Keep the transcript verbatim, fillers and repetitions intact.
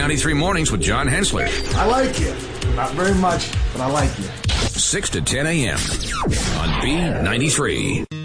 ninety-three Mornings with John Hensler. I like you. Not very much, but I like you. six to ten a.m. on B ninety-three.